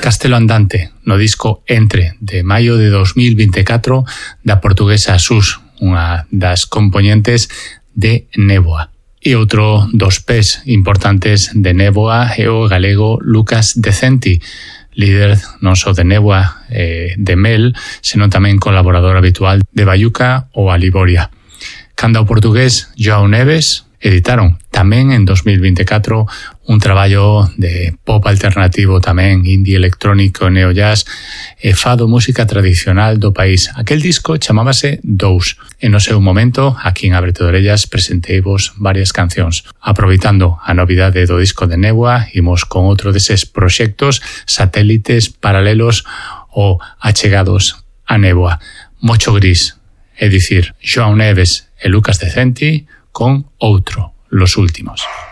Castelo Andante, no disco Entre, de maio de 2024, da portuguesa Sus, unha das componentes de Néboa. E outro dos pés importantes de Néboa é o galego Lucas Decenti, líder non só de Néboa de Mel, senón tamén colaborador habitual de Bayuca ou Aliboria. Canda o portugués João Neves editaron tamén en 2024 un traballo de pop alternativo tamén, indie electrónico, neojazz e fado música tradicional do país. Aquel disco chamábase Dous e no seu momento, aquí en Ábrete de Orellas, presenteivos varias cancións. Aproveitando a novidade do disco de Néboa, imos con outro deses proxectos satélites paralelos ou achegados a Néboa. Mocho Gris, é dicir, João Neves e Lucas Decenti con outro, Los Últimos.